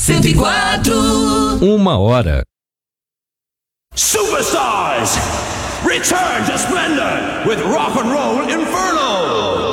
104. 1h. Superstars, return to splendor with Rock and Roll Inferno.